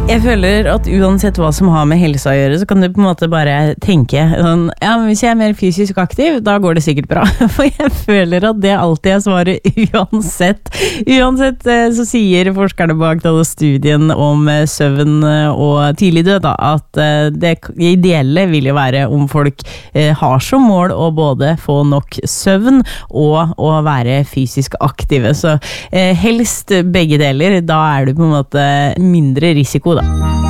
Jeg føler at uansett hva som har med helse å gjøre, så kan du på en måte bare tenke sånn, ja, men hvis jeg mer fysisk aktiv, da går det sikkert bra. For jeg føler at det alltid er svaret uansett. Uansett så sier forskerne bak denne studien om søvn og tidlig død da, at det ideelle vil jo være om folk har som mål å både få nok søvn og å være fysisk aktive. Så helst begge deler, da er du på en måte mindre risiko da.